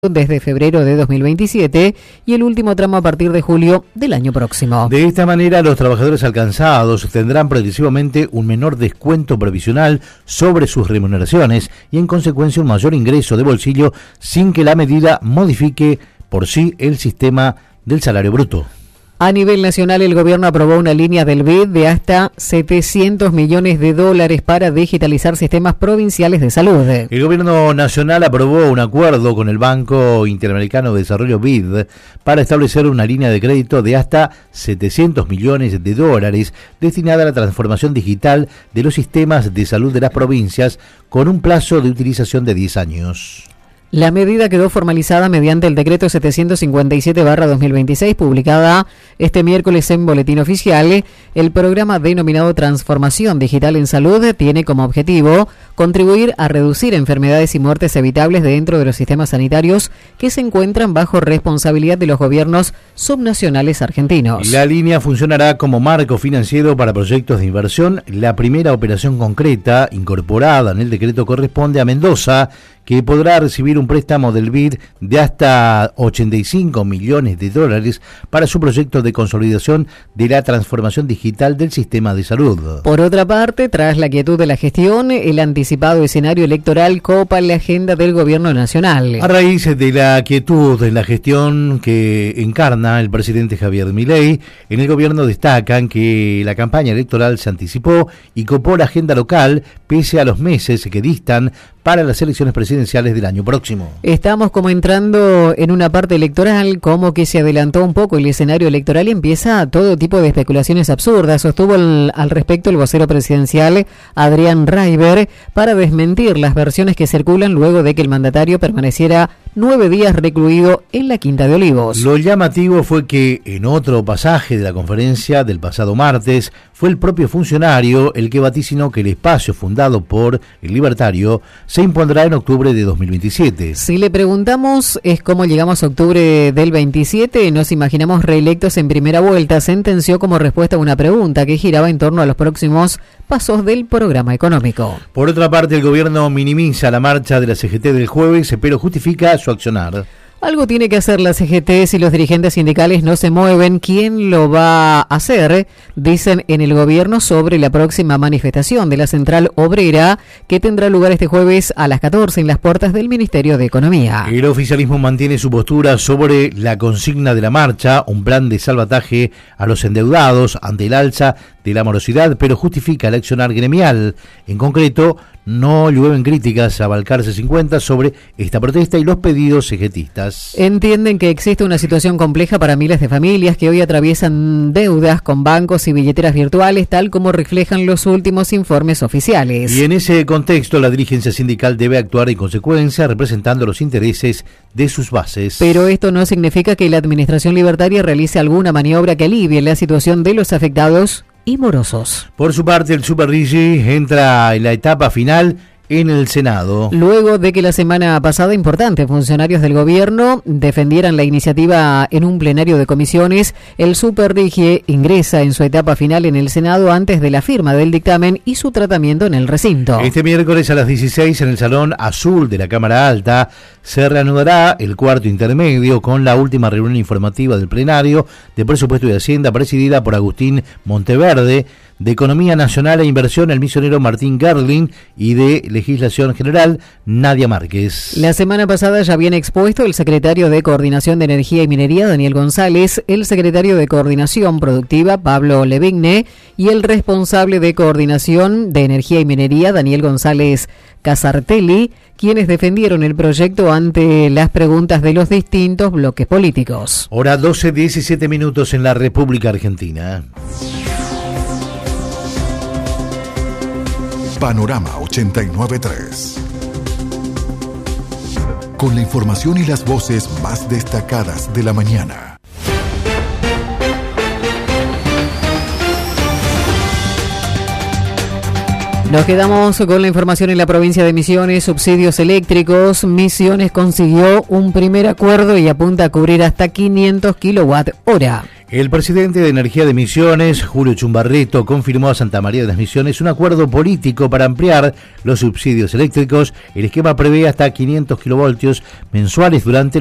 desde febrero de 2027 y el último tramo a partir de julio del año próximo. De esta manera, los trabajadores alcanzados tendrán progresivamente un menor descuento previsional sobre sus remuneraciones y, en consecuencia, un mayor ingreso de bolsillo sin que la medida modifique por sí el sistema del salario bruto. A nivel nacional, el gobierno aprobó una línea del BID de hasta $700 millones para digitalizar sistemas provinciales de salud. El gobierno nacional aprobó un acuerdo con el Banco Interamericano de Desarrollo BID para establecer una línea de crédito de hasta $700 millones destinada a la transformación digital de los sistemas de salud de las provincias con un plazo de utilización de 10 años. La medida quedó formalizada mediante el decreto 757/2026, publicada este miércoles en Boletín Oficial. El programa denominado Transformación Digital en Salud tiene como objetivo contribuir a reducir enfermedades y muertes evitables dentro de los sistemas sanitarios que se encuentran bajo responsabilidad de los gobiernos subnacionales argentinos. La línea funcionará como marco financiero para proyectos de inversión. La primera operación concreta incorporada en el decreto corresponde a Mendoza, que podrá recibir un préstamo del BID de hasta $85 millones para su proyecto de consolidación de la transformación digital del sistema de salud. Por otra parte, tras la quietud de la gestión, el anticipado escenario electoral copa la agenda del gobierno nacional. A raíz de la quietud en la gestión que encarna el presidente Javier Milei, en el gobierno destacan que la campaña electoral se anticipó y copó la agenda local pese a los meses que distan para las elecciones presidenciales del año próximo. Estamos como entrando en una parte electoral, como que se adelantó un poco el escenario electoral y empieza todo tipo de especulaciones absurdas. Sostuvo al respecto el vocero presidencial Adrián Raiber para desmentir las versiones que circulan luego de que el mandatario permaneciera 9 días recluido en la Quinta de Olivos. Lo llamativo fue que en otro pasaje de la conferencia del pasado martes fue el propio funcionario el que vaticinó que el espacio fundado por el libertario se impondrá en octubre de 2027. Si le preguntamos es cómo llegamos a octubre del 27, nos imaginamos reelectos en primera vuelta, sentenció como respuesta a una pregunta que giraba en torno a los próximos pasos del programa económico. Por otra parte, el gobierno minimiza la marcha de la CGT del jueves, pero justifica su accionar. Algo tiene que hacer la CGT si los dirigentes sindicales no se mueven. ¿Quién lo va a hacer? Dicen en el gobierno sobre la próxima manifestación de la Central Obrera que tendrá lugar este jueves a las 14 en las puertas del Ministerio de Economía. El oficialismo mantiene su postura sobre la consigna de la marcha, un plan de salvataje a los endeudados ante el alza de la morosidad, pero justifica el accionar gremial. En concreto, no llueven críticas a Balcarce 50 sobre esta protesta y los pedidos cegetistas. Entienden que existe una situación compleja para miles de familias que hoy atraviesan deudas con bancos y billeteras virtuales, tal como reflejan los últimos informes oficiales. Y en ese contexto, la dirigencia sindical debe actuar en consecuencia, representando los intereses de sus bases. Pero esto no significa que la administración libertaria realice alguna maniobra que alivie la situación de los afectados y morosos. Por su parte, el Super Rigi entra en la etapa final en el Senado. Luego de que la semana pasada importantes funcionarios del gobierno defendieran la iniciativa en un plenario de comisiones, el Super Rigi ingresa en su etapa final en el Senado antes de la firma del dictamen y su tratamiento en el recinto. Este miércoles a las 16 en el Salón Azul de la Cámara Alta se reanudará el cuarto intermedio con la última reunión informativa del plenario de Presupuesto y Hacienda presidida por Agustín Monteverde, de Economía Nacional e Inversión el misionero Martín Gerling y de Legislación General Nadia Márquez. La semana pasada ya habían expuesto el secretario de Coordinación de Energía y Minería Daniel González, el secretario de Coordinación Productiva Pablo Levigne y el responsable de Coordinación de Energía y Minería Daniel González Casartelli, quienes defendieron el proyecto ante las preguntas de los distintos bloques políticos. Hora 12:17 en la República Argentina. Panorama 89.3. Con la información y las voces más destacadas de la mañana. Nos quedamos con la información en la provincia de Misiones, subsidios eléctricos. Misiones consiguió un primer acuerdo y apunta a cubrir hasta 500 kWh. El presidente de Energía de Misiones, Julio Chumbarreto, confirmó a Santa María de las Misiones un acuerdo político para ampliar los subsidios eléctricos. El esquema prevé hasta 500 kilovoltios mensuales durante